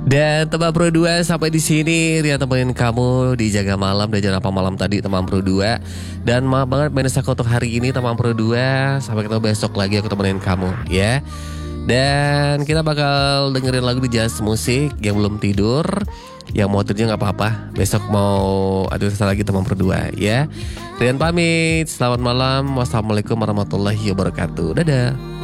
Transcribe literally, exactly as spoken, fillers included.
Dan teman Pro dua sampai di sini Rian temenin kamu di Jaga Malam dan Jangan Apa Malam tadi teman Pro dua. Dan maaf banget minus aku untuk hari ini teman Pro dua. Sampai ketemu besok lagi aku temenin kamu ya. Dan kita bakal dengerin lagu di Jazz Musik yang belum tidur. Yang mau tidur gak apa-apa. Besok mau ada urusan lagi teman Pro dua ya. Rian pamit. Selamat malam. Wassalamualaikum warahmatullahi wabarakatuh. Dadah.